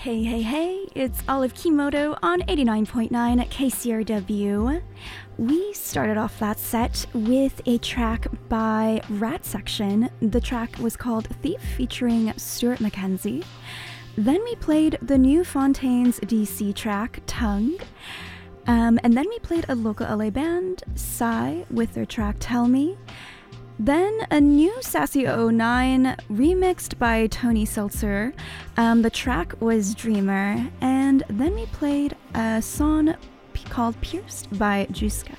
Hey, it's Olive Kimoto on 89.9 KCRW. We started off that set with a track by Rat Section. The track was called Thief featuring Stuart McKenzie. Then we played the new Fontaines DC track, Tongue. And then we played a local LA band, Psy, with their track Tell Me. Then a new Sassy 009 remixed by Tony Seltzer. The track was Dreamer. And then we played a song called Pierced by Juska.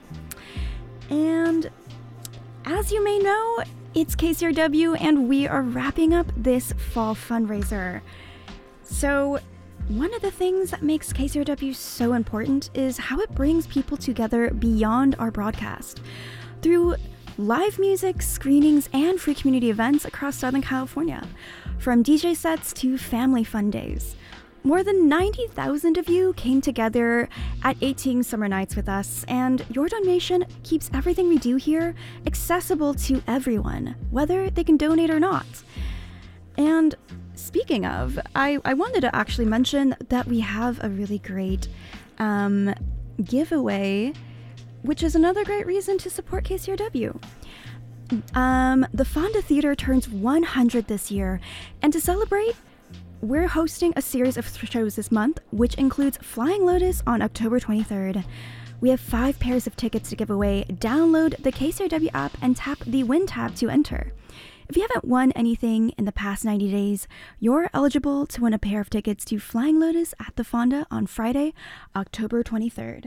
And as you may know, it's KCRW and we are wrapping up this fall fundraiser. So one of the things that makes KCRW so important is how it brings people together beyond our broadcast. Through live music, screenings, and free community events across Southern California, from DJ sets to family fun days. More than 90,000 of you came together at 18 summer nights with us, and your donation keeps everything we do here accessible to everyone, whether they can donate or not. And speaking of, I wanted to actually mention that we have a really great giveaway, which is another great reason to support KCRW. The Fonda Theater turns 100 this year, and to celebrate, we're hosting a series of shows this month, which includes Flying Lotus on October 23rd. We have 5 pairs of tickets to give away. Download the KCRW app and tap the Win tab to enter. If you haven't won anything in the past 90 days, you're eligible to win a pair of tickets to Flying Lotus at the Fonda on Friday, October 23rd.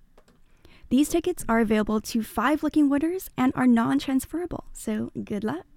These tickets are available to 5 looking winners and are non-transferable, so good luck.